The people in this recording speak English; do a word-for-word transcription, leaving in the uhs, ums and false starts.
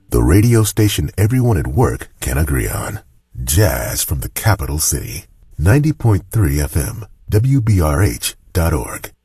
the radio station everyone at work can agree on. Jazz from the capital city. ninety point three F M, W B R H dot org.